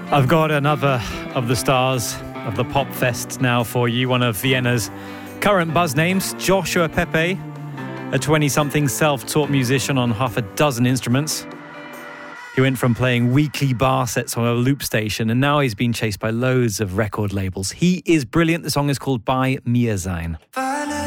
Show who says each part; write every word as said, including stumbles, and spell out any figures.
Speaker 1: I've got another of the stars of the Pop Fest now for you. One of Vienna's current buzz names, Joshua Pepe, a twenty-something self-taught musician on half a dozen instruments. He went from playing weekly bar sets on a loop station, and now he's been chased by loads of record labels. He is brilliant. The song is called Bei mir sein.